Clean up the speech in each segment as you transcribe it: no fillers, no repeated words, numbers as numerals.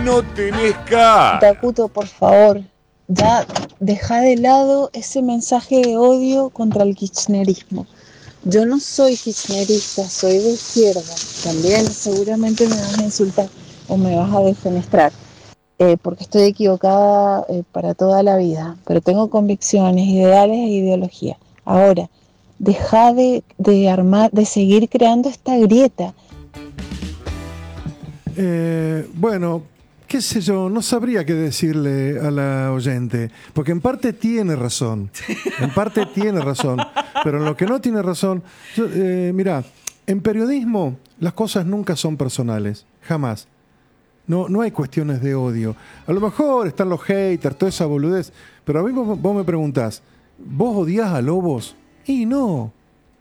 no tenés cara. Takuto, por favor, ya deja de lado ese mensaje de odio contra el kirchnerismo. Yo no soy kirchnerista, soy de izquierda. También seguramente me vas a insultar o me vas a defenestrar, porque estoy equivocada para toda la vida, pero tengo convicciones, ideales e ideología. Ahora, deja de seguir creando esta grieta. Bueno, qué sé yo, no sabría qué decirle a la oyente, porque en parte tiene razón, pero en lo que no tiene razón, mirá, en periodismo las cosas nunca son personales, jamás. No hay cuestiones de odio. A lo mejor están los haters, toda esa boludez, pero a mí vos me preguntás, ¿vos odiás a Lobos? Y no,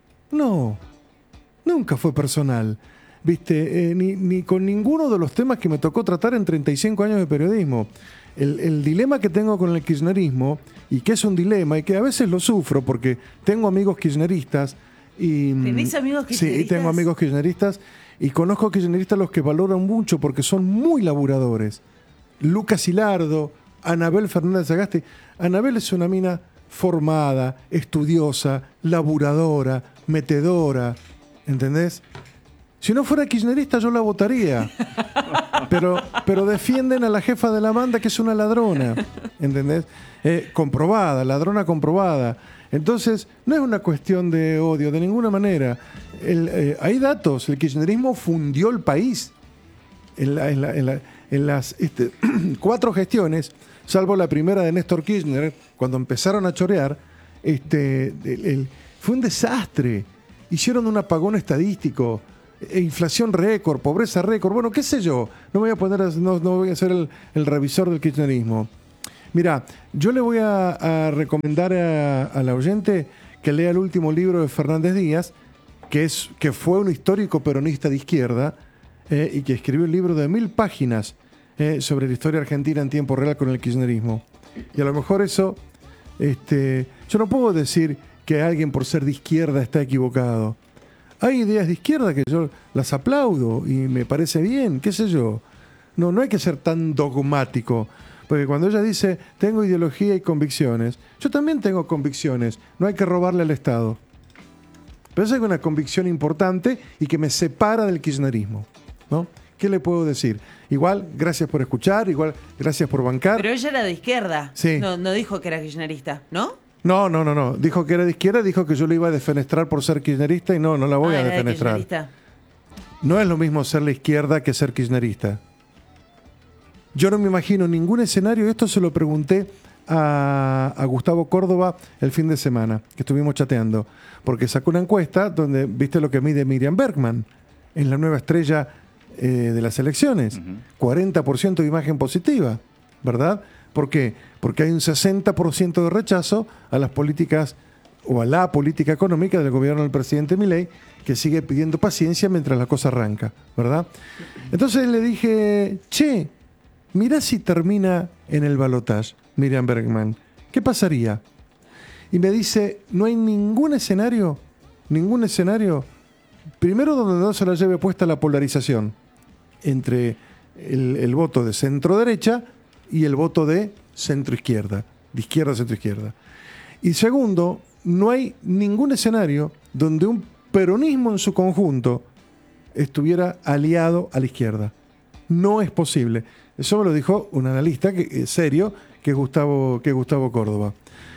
nunca fue personal. ¿Viste? Ni con ninguno de los temas que me tocó tratar en 35 años de periodismo. El dilema que tengo con el kirchnerismo, y que es un dilema, y que a veces lo sufro porque tengo amigos kirchneristas. ¿Tenés amigos kirchneristas? Sí, tengo amigos kirchneristas y conozco kirchneristas los que valoran mucho porque son muy laburadores. Lucas Hilardo, Anabel Fernández Sagasti. Anabel es una mina formada, estudiosa, laburadora, metedora, ¿entendés? Si no fuera kirchnerista yo la votaría, pero defienden a la jefa de la banda que es una ladrona, ¿entendés? Comprobada, ladrona comprobada. Entonces, no es una cuestión de odio, de ninguna manera. Hay datos, el kirchnerismo fundió el país en las 4 gestiones, salvo la primera de Néstor Kirchner, cuando empezaron a chorear, fue un desastre. Hicieron un apagón estadístico, inflación récord, pobreza récord, bueno, qué sé yo, no voy a ser el revisor del kirchnerismo. Mira, yo le voy a recomendar a la oyente que lea el último libro de Fernández Díaz, que fue un histórico peronista de izquierda, y que escribió un libro de 1000 páginas sobre la historia argentina en tiempo real con el kirchnerismo. Y a lo mejor eso, yo no puedo decir que alguien por ser de izquierda está equivocado. Hay ideas de izquierda que yo las aplaudo y me parece bien, qué sé yo. No hay que ser tan dogmático. Porque cuando ella dice, tengo ideología y convicciones, yo también tengo convicciones. No hay que robarle al Estado. Pero esa es una convicción importante y que me separa del kirchnerismo, ¿no? ¿Qué le puedo decir? Igual, gracias por escuchar, igual, gracias por bancar. Pero ella era de izquierda. Sí. No dijo que era kirchnerista, ¿no? No. Dijo que era de izquierda, dijo que yo le iba a defenestrar por ser kirchnerista y no la voy a defenestrar. No es lo mismo ser la izquierda que ser kirchnerista. Yo no me imagino ningún escenario, esto se lo pregunté a Gustavo Córdoba el fin de semana, que estuvimos chateando, porque sacó una encuesta donde viste lo que mide Miriam Bregman en la nueva estrella de las elecciones. 40% de imagen positiva, ¿verdad? ¿Por qué? Porque hay un 60% de rechazo a las políticas o a la política económica del gobierno del presidente Milei, que sigue pidiendo paciencia mientras la cosa arranca, ¿verdad? Entonces le dije, mirá si termina en el balotaje Miriam Bregman, ¿qué pasaría? Y me dice, no hay ningún escenario, primero donde no se la lleve puesta la polarización entre el voto de centro-derecha y el voto de centro-izquierda, de izquierda a centro-izquierda. Y segundo, no hay ningún escenario donde un peronismo en su conjunto estuviera aliado a la izquierda. No es posible. Eso me lo dijo un analista serio, que es Gustavo Córdoba.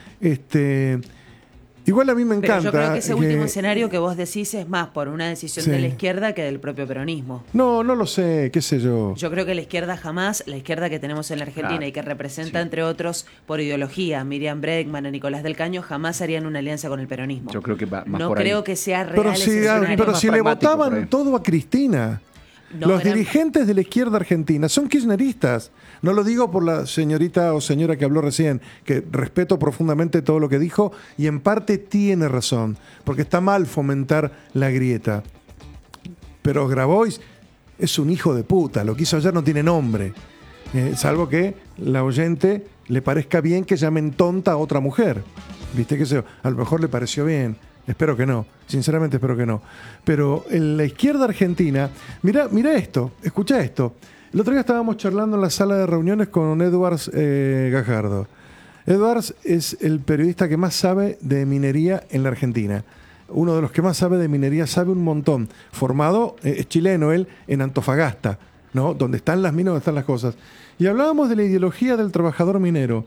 Igual a mí me encanta. Pero yo creo que ese último escenario que vos decís es más por una decisión de la izquierda que del propio peronismo. No lo sé, qué sé yo. Yo creo que la izquierda que tenemos en la Argentina y que representa, entre otros, por ideología, a Miriam Bregman, a Nicolás del Caño, jamás harían una alianza con el peronismo. Yo creo que va más no por ahí. creo que sea real ese escenario. Pero si le votaban todo a Cristina. Los dirigentes de la izquierda argentina son kirchneristas. No lo digo por la señorita o señora que habló recién, que respeto profundamente todo lo que dijo y en parte tiene razón, porque está mal fomentar la grieta. Pero Grabois es un hijo de puta, lo que hizo ayer no tiene nombre. Salvo que la oyente le parezca bien que llamen tonta a otra mujer. ¿Viste? Que a lo mejor le pareció bien. Espero que no, sinceramente espero que no. Pero en la izquierda argentina, mirá esto, escuchá esto. El otro día estábamos charlando en la sala de reuniones con Edwards Gajardo. Edwards es el periodista que más sabe de minería en la Argentina. Uno de los que más sabe de minería, sabe un montón. Formado, es chileno él, en Antofagasta, ¿no? Donde están las minas, donde están las cosas. Y hablábamos de la ideología del trabajador minero.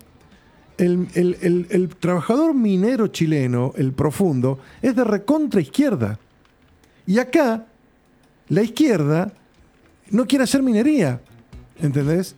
El trabajador minero chileno, el profundo, es de recontra izquierda. Y acá, la izquierda no quiere hacer minería, ¿entendés?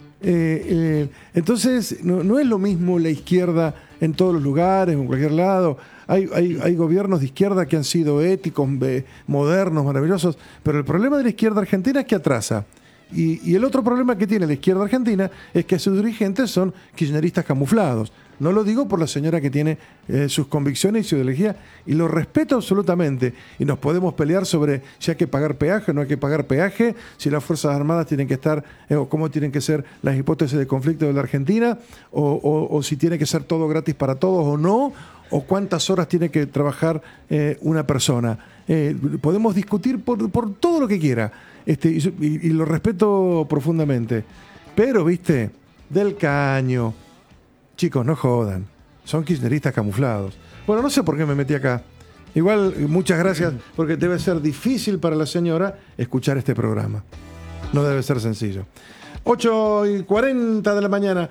Entonces, no es lo mismo la izquierda en todos los lugares, en cualquier lado. Hay gobiernos de izquierda que han sido éticos, modernos, maravillosos, pero el problema de la izquierda argentina es que atrasa. Y el otro problema que tiene la izquierda argentina es que sus dirigentes son kirchneristas camuflados. No lo digo por la señora que tiene sus convicciones y su ideología, y lo respeto absolutamente. Y nos podemos pelear sobre si hay que pagar peaje o no hay que pagar peaje, si las Fuerzas Armadas tienen que estar, o cómo tienen que ser las hipótesis de conflicto de la Argentina, o si tiene que ser todo gratis para todos o no, o cuántas horas tiene que trabajar una persona. Podemos discutir por todo lo que quiera. Y lo respeto profundamente. Pero, viste, Del Caño, chicos, no jodan. Son kirchneristas camuflados. Bueno, no sé por qué me metí acá. Igual, muchas gracias, porque debe ser difícil para la señora escuchar este programa. No debe ser sencillo. 8:40 de la mañana.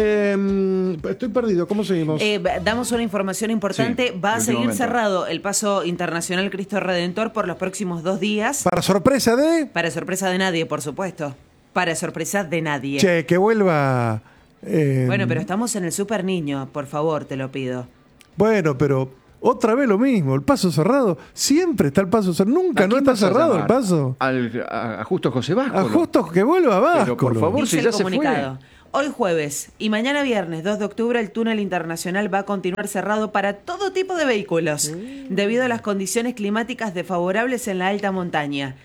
Estoy perdido. ¿Cómo seguimos? Damos una información importante. Sí, va a último seguir momento. cerrado el paso internacional Cristo Redentor por los próximos 2 días. Para sorpresa de... Para sorpresa de nadie, por supuesto. Para sorpresa de nadie. Che, que vuelva... Bueno, pero estamos en el Super Niño, por favor, te lo pido. Bueno, pero otra vez lo mismo. El paso cerrado. Siempre está el paso cerrado. Nunca ¿A no quién está vas a cerrado el llamar? paso. A Justo José Vasco. A justo que vuelva Vasco. Pero por favor, Dice si el ya se comunicado. fue. Hoy jueves y mañana viernes 2 de octubre el túnel internacional va a continuar cerrado para todo tipo de vehículos debido a las condiciones climáticas desfavorables en la alta montaña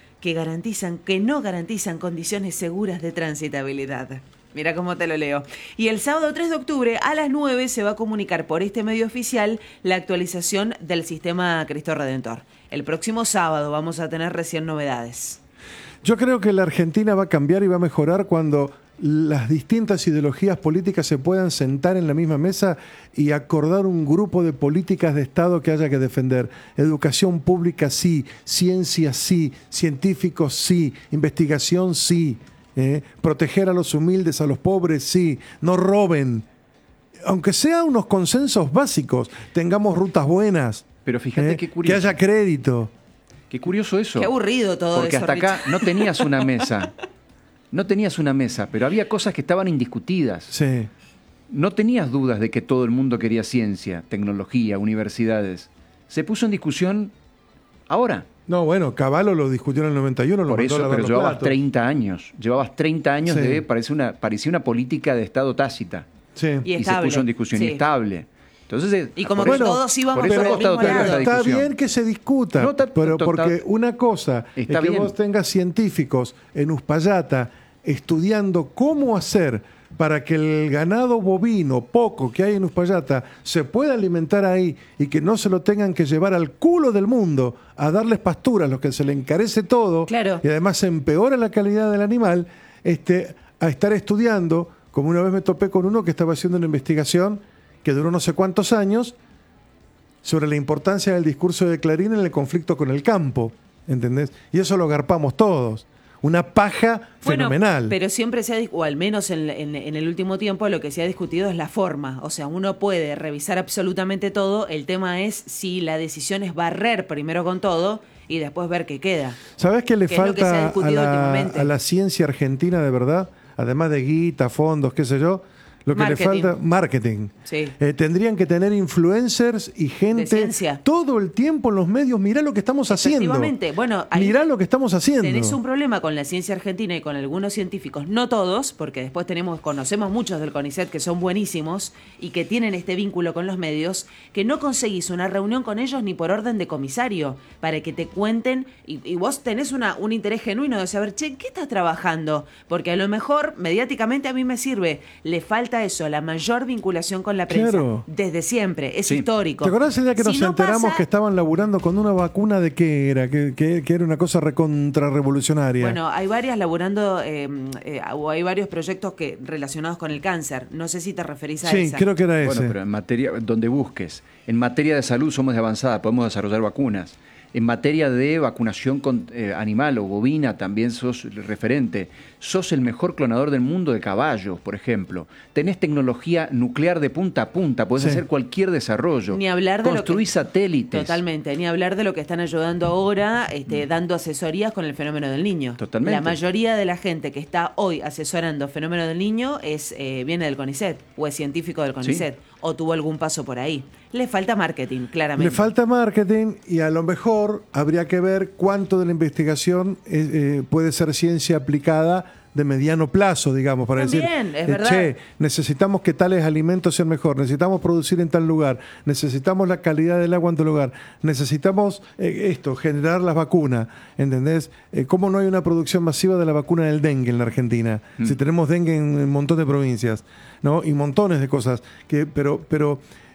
que no garantizan condiciones seguras de transitabilidad. Mira cómo te lo leo. Y el sábado 3 de octubre a las 9 se va a comunicar por este medio oficial la actualización del sistema Cristo Redentor. El próximo sábado vamos a tener recién novedades. Yo creo que la Argentina va a cambiar y va a mejorar cuando las distintas ideologías políticas se puedan sentar en la misma mesa y acordar un grupo de políticas de Estado que haya que defender. Educación pública sí, ciencia sí, científicos sí, investigación sí. Proteger a los humildes, a los pobres, sí. No roben. Aunque sea unos consensos básicos, tengamos rutas buenas. Pero fíjate qué Que curioso. haya crédito. Qué curioso eso. Qué aburrido todo Porque eso, hasta acá Richard. no tenías una mesa. No tenías una mesa, pero había cosas que estaban indiscutidas. Sí. No tenías dudas de que todo el mundo quería ciencia, tecnología, universidades. Se puso en discusión ahora. No, bueno, Cavallo lo discutió en el 91. Lo Por mandó a eso, lavar pero los llevabas platos. 30 años. Llevabas 30 años Sí. de... parecía una política de Estado tácita. Sí. Y Y se estable, puso en discusión sí. estable. Entonces, Y como por que eso- todos íbamos por eso por el ha costado mismo tanto lado. esta Está discusión. bien que se discuta, No, pero porque una cosa Está es que bien. vos tengas científicos en Uspallata estudiando cómo hacer para que el ganado bovino, poco que hay en Uspallata, se pueda alimentar ahí y que no se lo tengan que llevar al culo del mundo a darles pasturas, lo que se le encarece todo, Claro. y además se empeora la calidad del animal, a estar estudiando, como una vez me topé con uno que estaba haciendo una investigación que duró no sé cuántos años, sobre la importancia del discurso de Clarín en el conflicto con el campo, ¿entendés? Y eso lo agarpamos todos. Una paja Bueno, fenomenal. pero siempre o al menos en el último tiempo, lo que se ha discutido es la forma. O sea, uno puede revisar absolutamente todo. El tema es si la decisión es barrer primero con todo y después ver qué queda. ¿Sabés qué le que es lo que se ha falta discutido últimamente. a la ciencia argentina de verdad? Además de guita, fondos, qué sé yo. Lo que Marketing. le falta, marketing. Sí. Tendrían que tener influencers y gente De ciencia. todo el tiempo en los medios. Mirá lo que estamos haciendo. Efectivamente. Bueno, ahí Mirá lo que estamos haciendo. tenés un problema con la ciencia argentina y con algunos científicos, no todos, porque después conocemos muchos del CONICET que son buenísimos y que tienen este vínculo con los medios, que no conseguís una reunión con ellos ni por orden de comisario, para que te cuenten, y vos tenés un interés genuino de saber, che, ¿qué estás trabajando? Porque a lo mejor, mediáticamente a mí me sirve, le falta falta eso, la mayor vinculación con la prensa. Claro. Desde siempre, es Sí. histórico. ¿Te acordás el día que Si nos no enteramos pasa- que estaban laburando con una vacuna de qué era? Que era una cosa recontrarrevolucionaria. Bueno, hay varias laburando, o hay varios proyectos relacionados con el cáncer. No sé si te referís a sí, esa. creo que era ese. Bueno, pero en materia, donde busques. En materia de salud somos de avanzada, podemos desarrollar vacunas. En materia de vacunación animal o bovina también sos referente. Sos el mejor clonador del mundo de caballos, por ejemplo. Tenés tecnología nuclear de punta a punta, podés Sí. hacer cualquier desarrollo. Ni hablar de Construís lo que, satélites. Totalmente, ni hablar de lo que están ayudando ahora, dando asesorías con el fenómeno del niño. Totalmente. La mayoría de la gente que está hoy asesorando fenómeno del niño viene del CONICET, o es científico del CONICET, o tuvo algún paso por ahí. Le falta marketing, claramente. Le falta marketing y a lo mejor habría que ver cuánto de la investigación puede ser ciencia aplicada de mediano plazo, digamos, para También, decir, es verdad. che, necesitamos que tales alimentos sean mejor, necesitamos producir en tal lugar, necesitamos la calidad del agua en tal lugar, necesitamos generar las vacunas, ¿entendés? ¿Cómo no hay una producción masiva de la vacuna del dengue en la Argentina? Si tenemos dengue en un montón de provincias, ¿no? Y montones de cosas, pero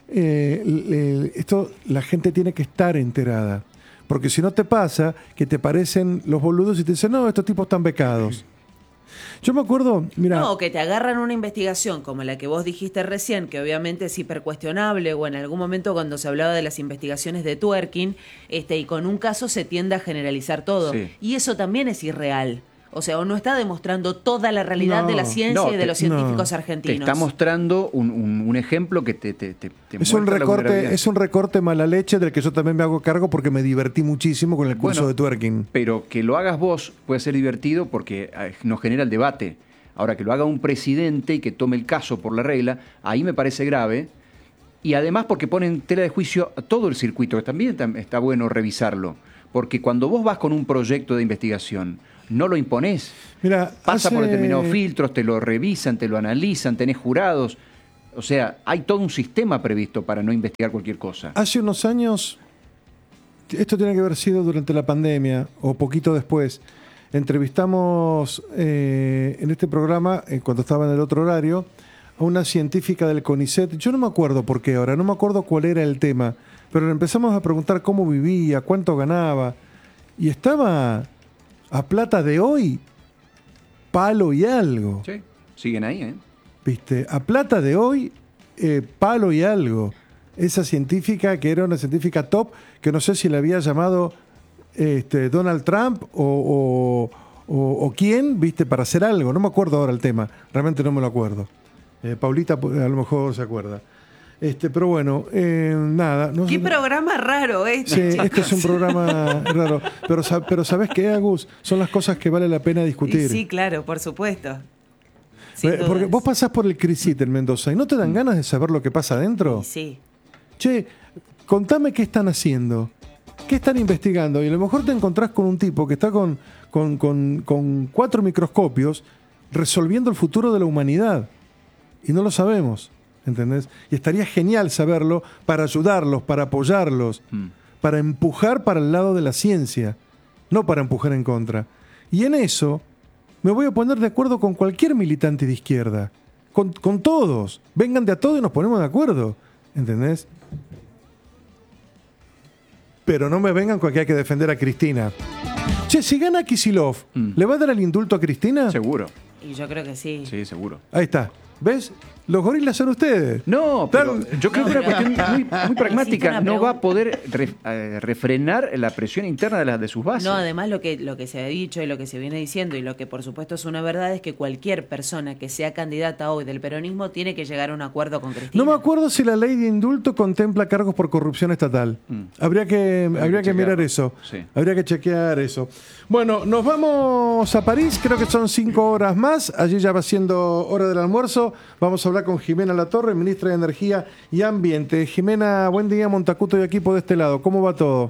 esto la gente tiene que estar enterada. Porque si no te pasa que te parecen los boludos y te dicen, no, estos tipos están becados. Yo me acuerdo, mira, No, que te agarran una investigación como la que vos dijiste recién, que obviamente es hipercuestionable, o en algún momento cuando se hablaba de las investigaciones de twerking, y con un caso se tiende a generalizar todo. Sí. Y eso también es irreal. O sea, o no está demostrando toda la realidad No, de la ciencia no, y de los no. científicos Te argentinos. está mostrando un ejemplo que te es un muestra la vulnerabilidad. recorte, mala leche del que yo también me hago cargo porque me divertí muchísimo con el curso Bueno, de twerking. Pero que lo hagas vos puede ser divertido porque nos genera el debate. Ahora, que lo haga un presidente y que tome el caso por la regla, ahí me parece grave. Y además porque pone en tela de juicio a todo el circuito, que también está bueno revisarlo. Porque cuando vos vas con un proyecto de investigación, no lo imponés. Mira, Pasa por hace- determinados filtros, te lo revisan, te lo analizan, tenés jurados. O sea, hay todo un sistema previsto para no investigar cualquier cosa. Hace unos años, esto tiene que haber sido durante la pandemia o poquito después, entrevistamos en este programa, cuando estaba en el otro horario, a una científica del CONICET. Yo no me acuerdo por qué ahora, no me acuerdo cuál era el tema, pero le empezamos a preguntar cómo vivía, cuánto ganaba, y estaba a plata de hoy, palo y algo. Sí, siguen ahí, ¿eh? ¿Viste? A plata de hoy, palo y algo. Esa científica, que era una científica top, que no sé si le había llamado Donald Trump o quién, ¿viste? Para hacer algo. No me acuerdo ahora el tema. Realmente no me lo acuerdo. Paulita a lo mejor se acuerda. Pero bueno, nada. No, Qué no- programa raro Sí, este. este es un programa raro. Pero ¿sabés qué, Agus? Son las cosas que vale la pena discutir. Sí, claro, por supuesto. Sin Porque dudas. vos pasás por el CRISIT en Mendoza y no te dan ganas de saber lo que pasa adentro. Y sí. Che, contame qué están haciendo, qué están investigando. Y a lo mejor te encontrás con un tipo que está con 4 microscopios resolviendo el futuro de la humanidad. Y no lo sabemos, ¿entendés? Y estaría genial saberlo para ayudarlos, para apoyarlos, para empujar para el lado de la ciencia, no para empujar en contra. Y en eso me voy a poner de acuerdo con cualquier militante de izquierda, con todos. Vengan de a todos y nos ponemos de acuerdo, ¿entendés? Pero no me vengan con que hay que defender a Cristina. Che, si gana Kicillof, ¿le va a dar el indulto a Cristina? Seguro. Y yo creo que sí. Sí, seguro. Ahí está. ¿Ves? Los gorilas son ustedes. No, pero Tan- yo creo que es una cuestión muy pragmática. Hiciste una No va a pregunta. poder refrenar la presión interna de sus bases. No, además lo que se ha dicho y lo que se viene diciendo y lo que por supuesto es una verdad es que cualquier persona que sea candidata hoy del peronismo tiene que llegar a un acuerdo con Cristina. No me acuerdo si la ley de indulto contempla cargos por corrupción estatal. Habría que mirar chequearlo. eso. Sí. Habría que chequear eso. Bueno, nos vamos a París. Creo que son 5 horas más. Allí ya va siendo hora del almuerzo. Vamos a hablar con Jimena Latorre, ministra de Energía y Ambiente. Jimena, buen día, Montacuto y equipo de este lado. ¿Cómo va todo?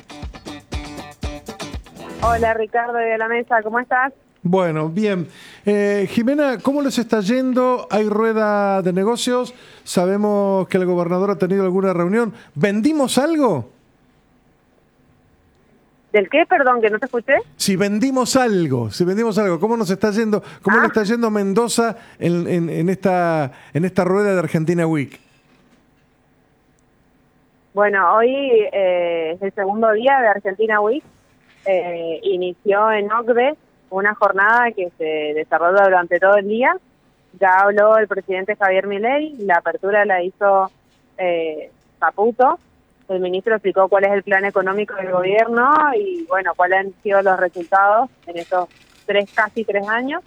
Hola Ricardo de la mesa, ¿cómo estás? Bueno, bien. Jimena, ¿cómo les está yendo? ¿Hay rueda de negocios? Sabemos que el gobernador ha tenido alguna reunión. ¿Vendimos algo? ¿Del qué? Perdón, que no te escuché. Si vendimos algo, ¿cómo nos está yendo, cómo le está yendo a Mendoza en esta rueda de Argentina Week? Bueno, hoy es el segundo día de Argentina Week. Inició en OCDE una jornada que se desarrolló durante todo el día. Ya habló el presidente Javier Milei, la apertura la hizo Caputo. El ministro explicó cuál es el plan económico del gobierno y, bueno, cuáles han sido los resultados en estos casi tres años.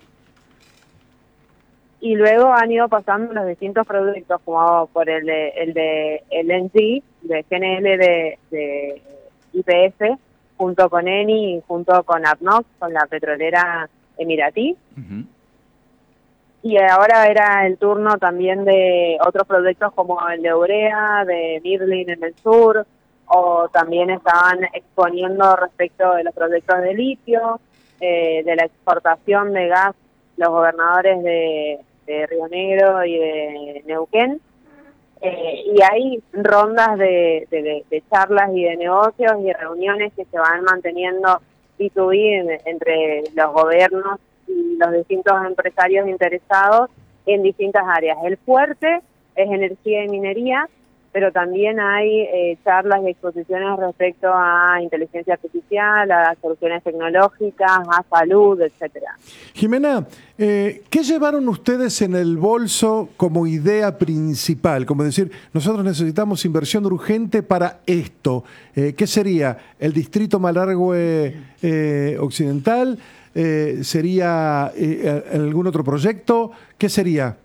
Y luego han ido pasando los distintos proyectos, como por el de LNG, de GNL de YPF, junto con Eni y junto con ADNOC, con la petrolera emiratí. Ujú. Y ahora era el turno también de otros proyectos como el de Urea, de Mirlin en el sur, o también estaban exponiendo respecto de los proyectos de litio, de la exportación de gas, los gobernadores de Río Negro y de Neuquén. Y hay rondas de charlas y de negocios y reuniones que se van manteniendo B2B entre los gobiernos y los distintos empresarios interesados en distintas áreas. El fuerte es energía y minería, pero también hay charlas y exposiciones respecto a inteligencia artificial, a soluciones tecnológicas, a salud, etcétera. Jimena, ¿qué llevaron ustedes en el bolso como idea principal? Como decir, nosotros necesitamos inversión urgente para esto. ¿Qué sería? ¿El distrito Malargüe Occidental? ¿Sería algún otro proyecto? ¿Qué sería?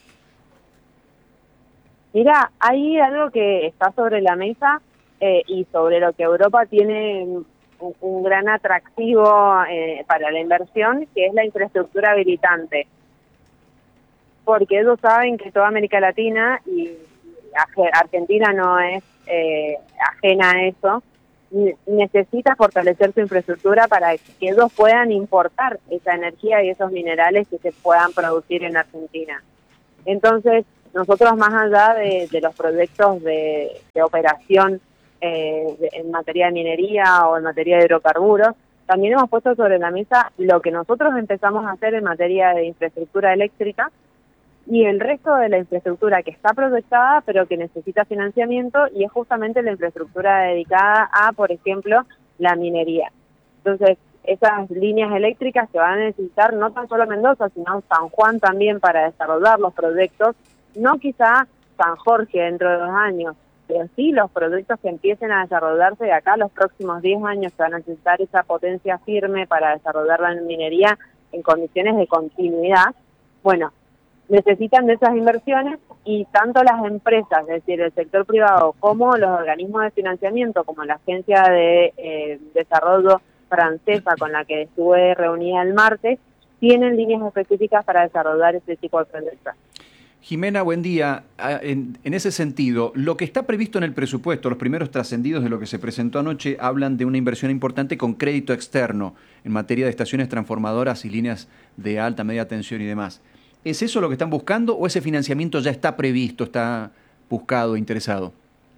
Mira, hay algo que está sobre la mesa y sobre lo que Europa tiene un gran atractivo para la inversión, que es la infraestructura habilitante. Porque ellos saben que toda América Latina, y Argentina no es ajena a eso, necesita fortalecer su infraestructura para que ellos puedan importar esa energía y esos minerales que se puedan producir en Argentina. Entonces, nosotros, más allá de los proyectos de operación en materia de minería o en materia de hidrocarburos, también hemos puesto sobre la mesa lo que nosotros empezamos a hacer en materia de infraestructura eléctrica y el resto de la infraestructura que está proyectada pero que necesita financiamiento, y es justamente la infraestructura dedicada a, por ejemplo, la minería. Entonces, esas líneas eléctricas que van a necesitar no tan solo Mendoza, sino San Juan también para desarrollar los proyectos, no quizá San Jorge dentro de 2 años, pero sí los proyectos que empiecen a desarrollarse de acá los próximos 10 años, que van a necesitar esa potencia firme para desarrollar la minería en condiciones de continuidad. Bueno, necesitan de esas inversiones, y tanto las empresas, es decir, el sector privado, como los organismos de financiamiento, como la Agencia de Desarrollo francesa con la que estuve reunida el martes, tienen líneas específicas para desarrollar este tipo de proyectos. Jimena, buen día. En ese sentido, lo que está previsto en el presupuesto, los primeros trascendidos de lo que se presentó anoche, hablan de una inversión importante con crédito externo en materia de estaciones transformadoras y líneas de alta, media tensión y demás. ¿Es eso lo que están buscando o ese financiamiento ya está previsto, está buscado, interesado?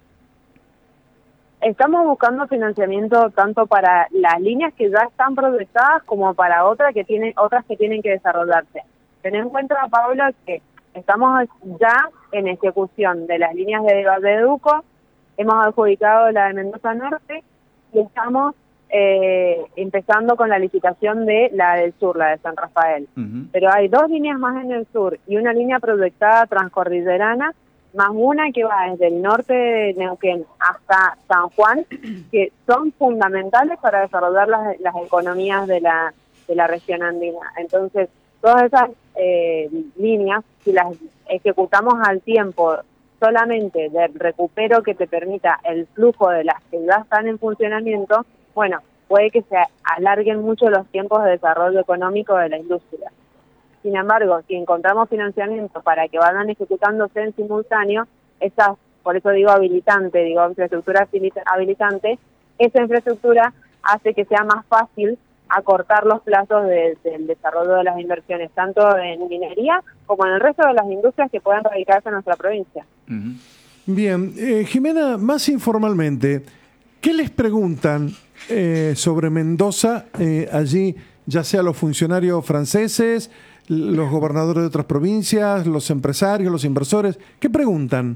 Estamos buscando financiamiento tanto para las líneas que ya están proyectadas como para otras que tienen que desarrollarse. Ten en cuenta, Pablo, que estamos ya en ejecución de las líneas de Valleduco, hemos adjudicado la de Mendoza Norte y estamos empezando con la licitación de la del sur, la de San Rafael. Uh-huh. Pero hay 2 líneas más en el sur y una línea proyectada transcordillerana, más una que va desde el norte de Neuquén hasta San Juan, que son fundamentales para desarrollar las economías de la región andina. Entonces, todas esas líneas, si las ejecutamos al tiempo solamente del recupero que te permita el flujo de las que ya están en funcionamiento, bueno, puede que se alarguen mucho los tiempos de desarrollo económico de la industria. Sin embargo, si encontramos financiamiento para que vayan ejecutándose en simultáneo, por eso digo infraestructura habilitante, esa infraestructura hace que sea más fácil acortar los plazos del desarrollo de las inversiones, tanto en minería como en el resto de las industrias que puedan radicarse en nuestra provincia. Bien, Jimena, más informalmente, ¿qué les preguntan sobre Mendoza, allí ya sea los funcionarios franceses, los gobernadores de otras provincias, los empresarios, los inversores? ¿Qué preguntan?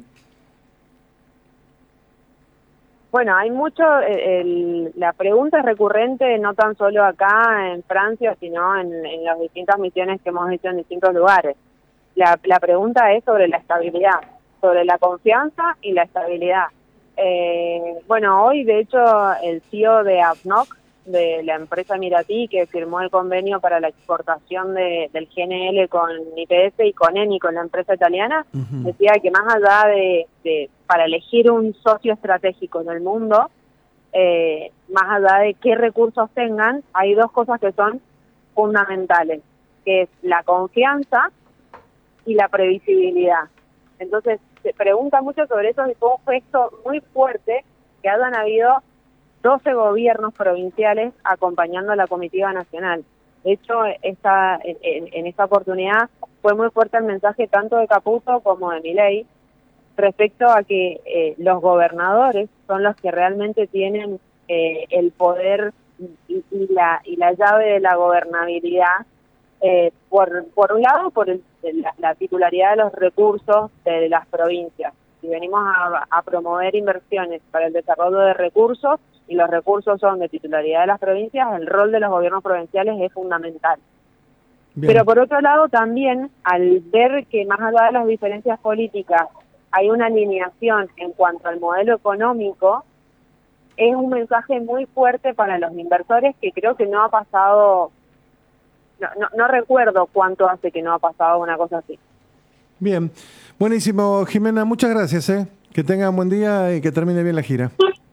Bueno, hay mucho, la pregunta es recurrente no tan solo acá en Francia, sino en las distintas misiones que hemos hecho en distintos lugares. La pregunta es sobre la estabilidad, sobre la confianza y la estabilidad. Bueno, hoy de hecho el CEO de ADNOC, de la empresa Emiratí, que firmó el convenio para la exportación del GNL con YPF y con Eni, con la empresa italiana, decía que más allá de para elegir un socio estratégico en el mundo, más allá de qué recursos tengan, hay dos cosas que son fundamentales, que es la confianza y la previsibilidad. Entonces, se pregunta mucho sobre eso y fue un gesto muy fuerte que hayan habido 12 gobiernos provinciales acompañando a la comitiva nacional. De hecho, en esta oportunidad fue muy fuerte el mensaje tanto de Caputo como de Milei respecto a que los gobernadores son los que realmente tienen el poder y la llave de la gobernabilidad, por un lado, por la titularidad de los recursos de las provincias. Si venimos a promover inversiones para el desarrollo de recursos, y los recursos son de titularidad de las provincias, el rol de los gobiernos provinciales es fundamental. Bien. Pero por otro lado también, al ver que más allá de las diferencias políticas hay una alineación en cuanto al modelo económico, es un mensaje muy fuerte para los inversores que creo que no ha pasado, no recuerdo cuánto hace que no ha pasado una cosa así. Bien, buenísimo, Jimena, muchas gracias, que tengan buen día y que termine bien la gira.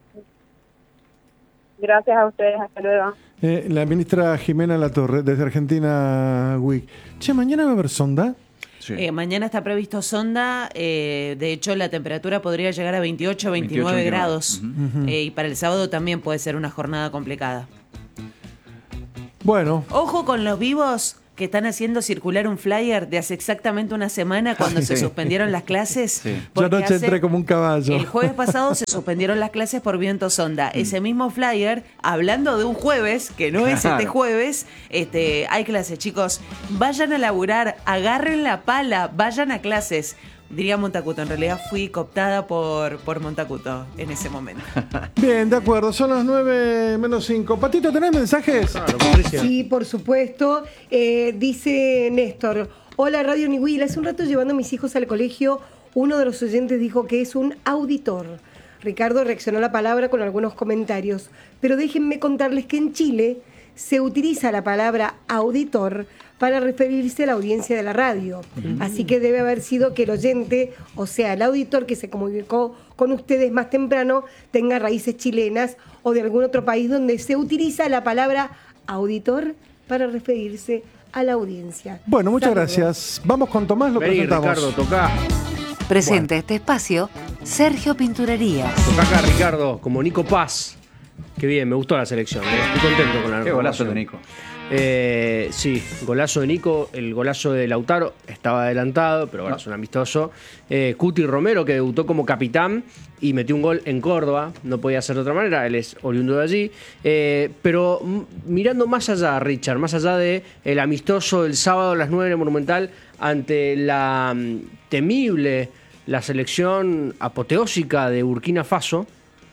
Gracias a ustedes, hasta luego. La ministra Jimena Latorre, desde Argentina Week. Che, ¿mañana va a haber sonda? Sí. Mañana está previsto sonda, de hecho la temperatura podría llegar a 28, 29 grados, y para el sábado también puede ser una jornada complicada. Bueno. Ojo con los vivos que están haciendo circular un flyer de hace exactamente una semana cuando se suspendieron las clases. Sí. Yo anoche entré como un caballo. El jueves pasado se suspendieron las clases por viento sonda. Ese mismo flyer, hablando de un jueves, que no es este jueves, hay clases, chicos. Vayan a laburar, agarren la pala, vayan a clases. Diría Montacuto, en realidad fui cooptada por Montacuto en ese momento. Bien, de acuerdo, son las 9:05. Patito, ¿tenés mensajes? Claro, Patricia. Sí, por supuesto. Dice Néstor, hola Radio Nihuila, hace un rato llevando a mis hijos al colegio, uno de los oyentes dijo que es un auditor. Ricardo reaccionó a la palabra con algunos comentarios, pero déjenme contarles que en Chile se utiliza la palabra auditor para referirse a la audiencia de la radio. Así que debe haber sido que el oyente, o sea, el auditor que se comunicó con ustedes más temprano, tenga raíces chilenas o de algún otro país donde se utiliza la palabra auditor para referirse a la audiencia. Bueno, muchas gracias. Vamos con Tomás, lo presentamos. Ricardo, toca. Presenta este espacio Sergio Pinturerías. Toca acá, Ricardo, como Nico Paz. Qué bien, me gustó la selección. Estoy contento con la Qué golazo de Nico. Sí, golazo de Nico, el golazo de Lautaro estaba adelantado, pero bueno, es un amistoso. Cuti Romero, que debutó como capitán y metió un gol en Córdoba, no podía ser de otra manera, él es oriundo de allí. Pero mirando más allá, Richard, más allá de el amistoso del sábado a las 9 en el Monumental ante la temible, la selección apoteósica de Burkina Faso,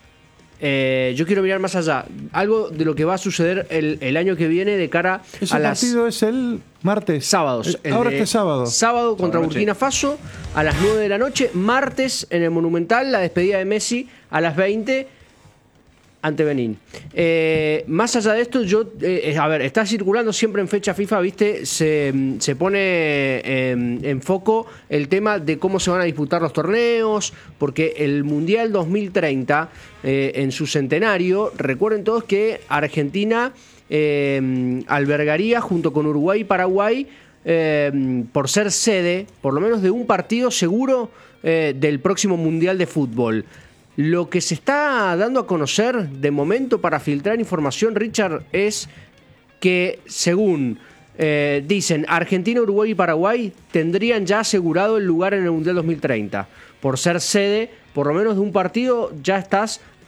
yo quiero mirar más allá. Algo de lo que va a suceder el año que viene de cara a las... Ese partido es el martes. Sábados. Ahora este sábado. Sábado contra Burkina Faso a las 9 de la noche. Martes en el Monumental, la despedida de Messi a las 20 ante Benín. Más allá de esto, a ver, está circulando siempre en fecha FIFA, ¿viste? Se pone en foco el tema de cómo se van a disputar los torneos, porque el Mundial 2030, en su centenario, recuerden todos que Argentina albergaría junto con Uruguay y Paraguay, por ser sede, por lo menos de un partido seguro del próximo Mundial de Fútbol. Lo que se está dando a conocer de momento para filtrar información, Richard, es que según dicen Argentina, Uruguay y Paraguay tendrían ya asegurado el lugar en el Mundial 2030. Por ser sede, por lo menos de un partido, ya estás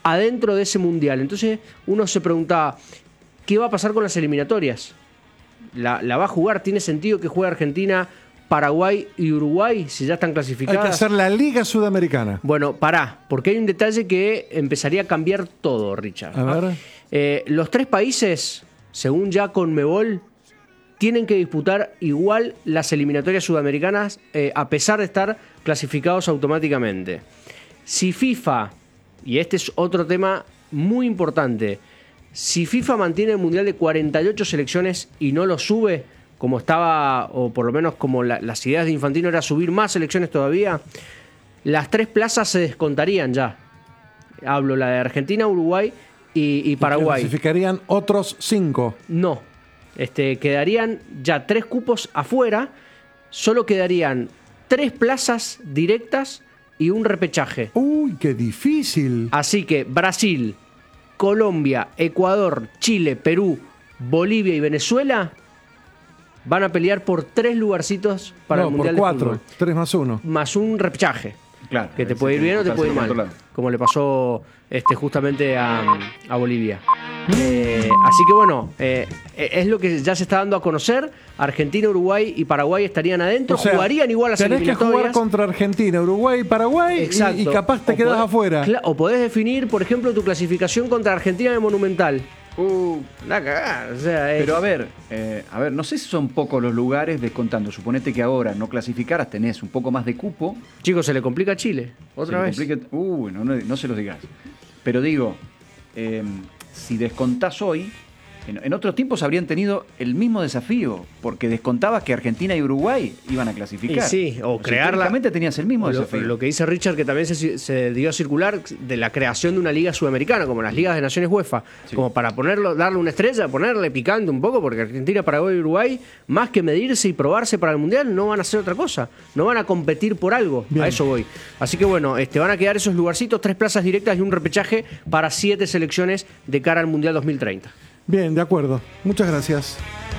adentro de ese mundial. Entonces uno se preguntaba, ¿qué va a pasar con las eliminatorias? ¿La va a jugar? ¿Tiene sentido que juegue Argentina, Paraguay y Uruguay si ya están clasificadas? Hay que hacer la Liga Sudamericana. Bueno, porque hay un detalle que empezaría a cambiar todo, Richard. A ver. Los 3 países, según ya Conmebol, tienen que disputar igual las eliminatorias sudamericanas a pesar de estar clasificados automáticamente. Si FIFA, y este es otro tema muy importante, si FIFA mantiene el Mundial de 48 selecciones y no lo sube, como estaba, o por lo menos como las ideas de Infantino era subir más selecciones todavía, las 3 plazas se descontarían ya. Hablo la de Argentina, Uruguay y Paraguay. ¿Clasificarían otros 5? No. Quedarían ya 3 cupos afuera, solo quedarían 3 plazas directas y un repechaje. ¡Uy, qué difícil! Así que Brasil, Colombia, Ecuador, Chile, Perú, Bolivia y Venezuela van a pelear por 3 lugarcitos para el Mundial por de Fútbol. 4, 3 más 1. Más un repechaje. Claro, Que te puede ir bien o te puede ir mal. Como le pasó justamente a Bolivia. Así que bueno, es lo que ya se está dando a conocer. Argentina, Uruguay y Paraguay estarían adentro, O sea, jugarían igual las tenés que eliminatorias. jugar contra Argentina, Uruguay y Paraguay. Exacto. Y capaz te O quedas podés- afuera. O podés definir, por ejemplo, tu clasificación contra Argentina en el Monumental. La cagada. O sea, Pero a ver, no sé si son pocos los lugares descontando. Suponete que ahora no clasificaras, tenés un poco más de cupo. chicos, se le complica a Chile. Otra vez. No se los digas. Pero digo, si descontás hoy, en otros tiempos habrían tenido el mismo desafío, porque descontabas que Argentina y Uruguay iban a clasificar. Y sí, o crearla. Técnicamente tenías el mismo desafío. Lo que dice Richard, que también se dio a circular de la creación de una liga sudamericana, como las ligas de naciones UEFA, Sí. como para darle una estrella, ponerle picante un poco, porque Argentina, Paraguay y Uruguay, más que medirse y probarse para el Mundial, no van a hacer otra cosa, no van a competir por algo. Bien. A eso voy. Así que bueno, van a quedar esos lugarcitos, 3 plazas directas y un repechaje para 7 selecciones de cara al Mundial 2030. Bien, de acuerdo. Muchas gracias.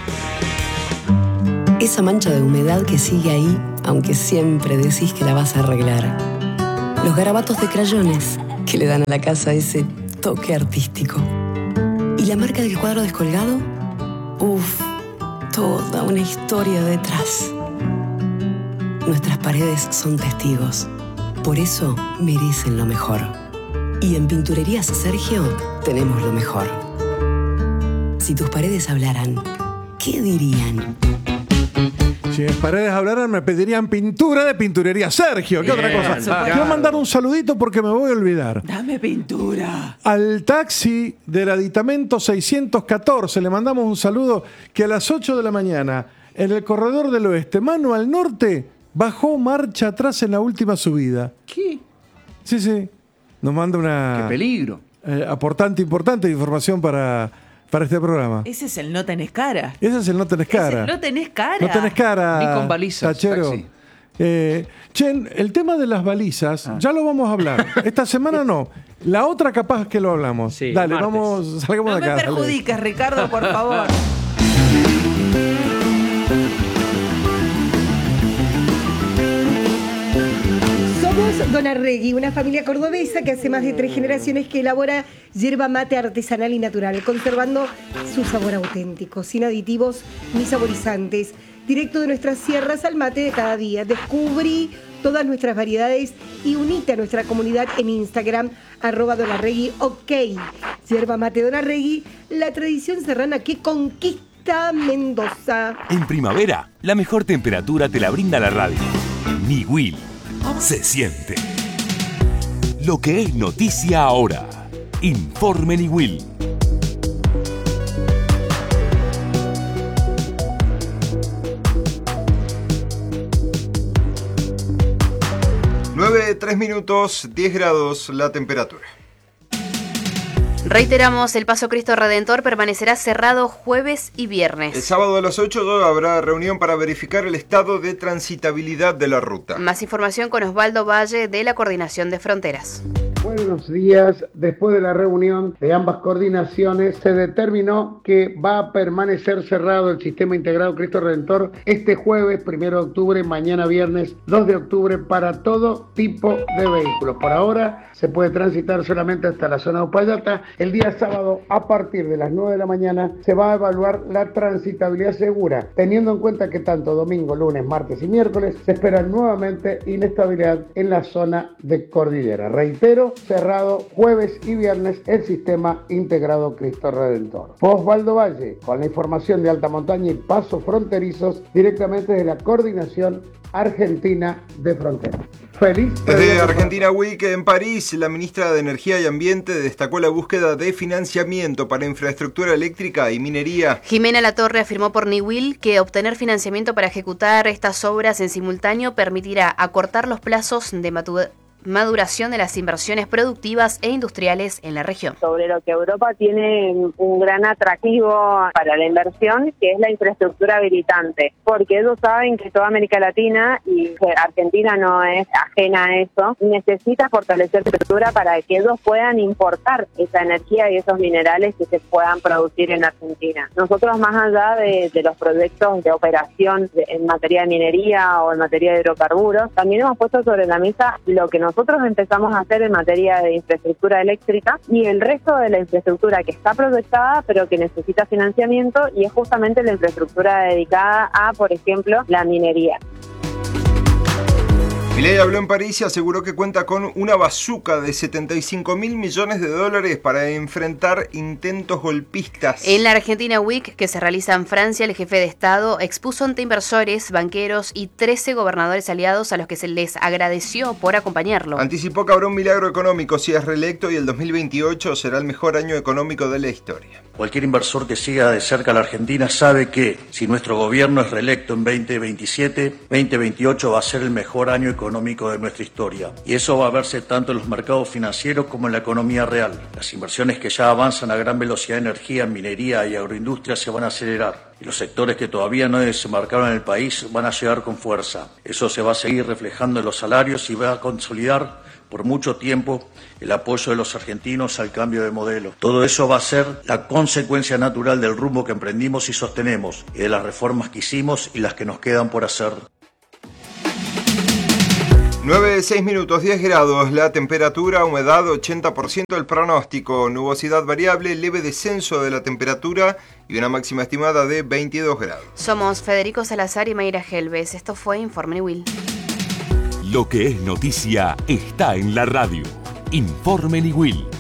Esa mancha de humedad que sigue ahí, aunque siempre decís que la vas a arreglar. Los garabatos de crayones que le dan a la casa ese toque artístico. ¿Y la marca del cuadro descolgado? Uf, toda una historia detrás. Nuestras paredes son testigos. Por eso merecen lo mejor. Y en Pinturerías Sergio tenemos lo mejor. Si tus paredes hablaran, ¿qué dirían? Si mis paredes hablaran, me pedirían pintura de Pinturería Sergio. ¿Qué otra cosa? claro. Quiero mandar un saludito porque me voy a olvidar. Dame pintura. Al taxi del aditamento 614 le mandamos un saludo que a las 8 de la mañana, en el corredor del oeste, mano al norte, bajó marcha atrás en la última subida. ¿Qué? Sí. Nos manda ¡Qué una peligro! importante información para este programa. Ese es el no tenés cara. Ese es el no tenés cara. Ese no tenés cara. No tenés cara. Ni con balizas, Tachero. taxi. Chen, el tema de las balizas, ya lo vamos a hablar. Esta semana no. La otra capaz que lo hablamos. Sí, Dale, martes. salgamos No de acá. me dale. perjudiques, Ricardo, por favor. Somos Donarregui, una familia cordobesa que hace más de 3 generaciones que elabora yerba mate artesanal y natural, conservando su sabor auténtico, sin aditivos ni saborizantes. Directo de nuestras sierras al mate de cada día. Descubrí todas nuestras variedades y unite a nuestra comunidad en Instagram, @Donarregui, ok. Yerba mate Donarregui, la tradición serrana que conquista Mendoza. En primavera, la mejor temperatura te la brinda la radio. Niwil. Se siente. Lo que es noticia ahora. Informe Niwil. Nueve, 3 minutos, 10 grados la temperatura. Reiteramos, el Paso Cristo Redentor permanecerá cerrado jueves y El viernes. sábado a las 8 habrá reunión para verificar el estado de transitabilidad de la ruta. Más información con Osvaldo Valle de la Coordinación de Fronteras. Buenos días. Después de la reunión de ambas coordinaciones, se determinó que va a permanecer cerrado el sistema integrado Cristo Redentor este jueves 1 de octubre, mañana viernes 2 de octubre para todo tipo de vehículos. Por ahora se puede transitar solamente hasta la zona de Upayata. El día sábado, a partir de las 9 de la mañana, se va a evaluar la transitabilidad segura, teniendo en cuenta que tanto domingo, lunes, martes y miércoles se espera nuevamente inestabilidad en la zona de Cordillera. Reitero, cerrado jueves y viernes el sistema integrado Cristo Redentor. Osvaldo Valle, con la información de alta montaña y pasos fronterizos directamente de la Coordinación Argentina de Frontera. Feliz. Desde Argentina Week en París, la ministra de Energía y Ambiente destacó la búsqueda de financiamiento para infraestructura eléctrica y minería. Jimena Latorre afirmó por Niwil que obtener financiamiento para ejecutar estas obras en simultáneo permitirá acortar los plazos de maduración de las inversiones productivas e industriales en la región. Sobre lo que Europa tiene un gran atractivo para la inversión, que es la infraestructura habilitante, porque ellos saben que toda América Latina, y Argentina no es ajena a eso, necesita fortalecer la infraestructura para que ellos puedan importar esa energía y esos minerales que se puedan producir en Argentina. Nosotros, más allá de los proyectos de operación en materia de minería o en materia de hidrocarburos, también hemos puesto sobre la mesa lo que nosotros empezamos a hacer en materia de infraestructura eléctrica y el resto de la infraestructura que está proyectada pero que necesita financiamiento, y es justamente la infraestructura dedicada a, por ejemplo, la minería. Milei habló en París y aseguró que cuenta con una bazuca de 75.000 millones de dólares para enfrentar intentos golpistas. En la Argentina Week, que se realiza en Francia, el jefe de Estado expuso ante inversores, banqueros y 13 gobernadores aliados a los que se les agradeció por acompañarlo. Anticipó que habrá un milagro económico si es reelecto y el 2028 será el mejor año económico de la historia. Cualquier inversor que siga de cerca a la Argentina sabe que si nuestro gobierno es reelecto en 2027, 2028 va a ser el mejor año económico de nuestra historia. Y eso va a verse tanto en los mercados financieros como en la economía real. Las inversiones que ya avanzan a gran velocidad en energía, minería y agroindustria se van a acelerar. Y los sectores que todavía no desembarcaron en el país van a llegar con fuerza. Eso se va a seguir reflejando en los salarios y va a consolidar por mucho tiempo el apoyo de los argentinos al cambio de modelo. Todo eso va a ser la consecuencia natural del rumbo que emprendimos y sostenemos, y de las reformas que hicimos y las que nos quedan por hacer. 9:06, 10 grados, la temperatura, humedad 80% el pronóstico, nubosidad variable, leve descenso de la temperatura y una máxima estimada de 22 grados. Somos Federico Salazar y Mayra Helves. Esto fue Informe Niwil. Lo que es noticia está en la radio. Informe Niwil.